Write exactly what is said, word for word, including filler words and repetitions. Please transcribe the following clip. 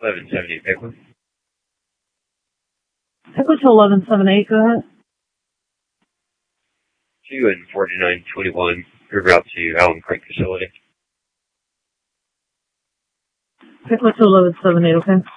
eleven seventy-eight, Pickle. Pickle to eleven seventy-eight, go ahead. two and forty-nine twenty-one, your route to Allen Creek facility. Pickle to eleven seventy-eight, okay.